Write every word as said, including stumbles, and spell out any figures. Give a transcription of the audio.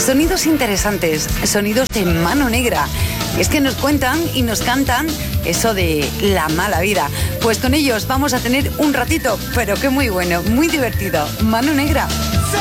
Sonidos interesantes, sonidos de Mano Negra. Y es que nos cuentan y nos cantan eso de la mala vida. Pues con ellos vamos a tener un ratito, pero que muy bueno, muy divertido. Mano Negra.